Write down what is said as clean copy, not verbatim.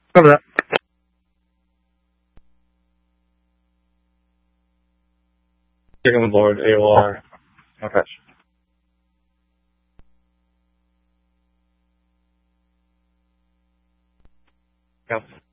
Cover that. Chicken the board, AOR. Okay. Yeah.